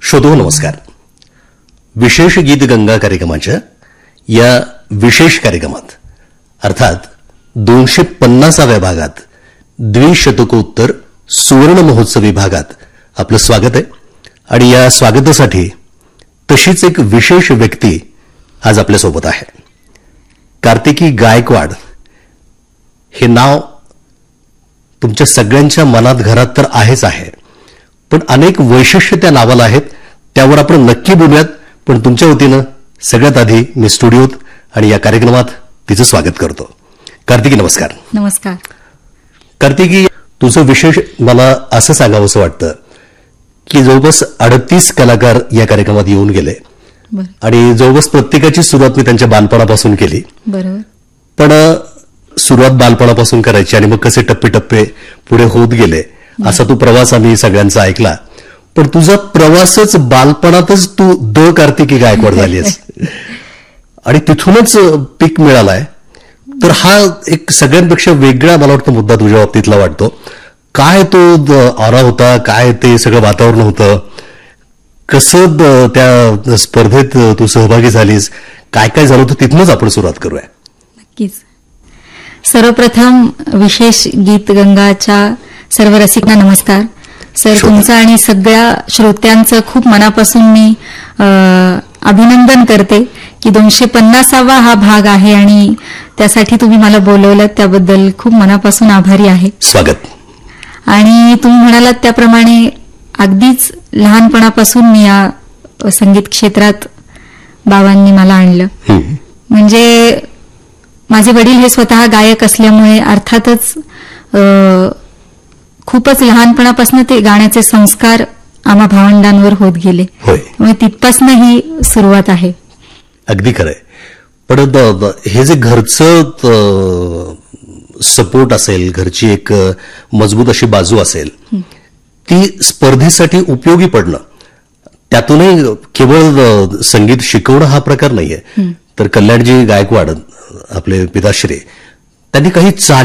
श्रोतो नमस्कार. विशेष गीत गंगा कार्यक्रमाच्या या विशेष कार्यक्रमात अर्थात 250व्या भागात द्विशतकोत्तर सुवर्ण महोत्सवी भागात आपलं स्वागत आहे. आणि या स्वागतासाठी तशीच एक विशेष व्यक्ती आज आपल्यासोबत आहे. कार्तिकी गायकवाड हे नाव तुमच्या सगळ्यांच्या मनात घरात तर आहेच आहे, पण अनेक वैशिष्ट्य त्या नावाला आहेत. त्यावर आपण नक्की बोलूयात. पण तुमच्या वतीनं सगळ्यात आधी मी स्टुडिओत आणि या कार्यक्रमात तिचं स्वागत करतो. कार्तिकी नमस्कार. नमस्कार. कार्तिकी, तुझं विशेष मला असं सांगावंसं वाटतं की जवळपास 38 कलाकार या कार्यक्रमात येऊन गेले आणि जवळपास प्रत्येकाची सुरुवात मी त्यांच्या बालपणापासून केली. बरोबर. पण सुरुवात बालपणापासून करायची आणि मग कसे टप्पे पुढे होत गेले असा तू प्रवास आम्ही सगळ्यांचा ऐकला. पण तुझा प्रवासच बालपणातच तू कार्तिकी गायकवाड झालीस आणि तिथूनच पीक मिळालाय. तर हा एक सगळ्यांपेक्षा वेगळा मला वाटतं मुद्दा तुझ्या बाबतीतला वाटतो. काय तो ऑरा होता, काय ते सगळं वातावरण होतं, कसं त्या स्पर्धेत तू सहभागी झालीस, काय काय झालं होतं, तिथूनच आपण सुरुवात करूया. नक्कीच. सर्वप्रथम विशेष गीत गंगाच्या सर्व रसिकांना नमस्कार. सर, तुमचं आणि सगळ्या श्रोत्यांचं खूप मनापासून मी अभिनंदन करते की 250वा हा भाग आहे आणि त्यासाठी तुम्ही मला बोलवलं, त्याबद्दल खूप मनापासून आभारी आहे. स्वागत. आणि तुम्ही म्हणालात त्याप्रमाणे अगदीच लहानपणापासून मी या संगीत क्षेत्रात बाबांनी मला आणलं. म्हणजे माझे वडील हे स्वतः गायक असल्यामुळे अर्थातच खूपच लहानपणापासून ते गाण्याचे संस्कार आम्हा भावंडांवर होत गेले. मग तिथपासून ही सुरुवात आहे. अगदी खरंय. पण हे जे घरचं सपोर्ट असेल, घरची एक मजबूत अशी बाजू असेल, ती स्पर्धेसाठी उपयोगी पडणं, त्यातूनही केवळ संगीत शिकवणं हा प्रकार नाहीये. तर कल्याणजी गायकवाड आपले पिताश्री त्यांनी काही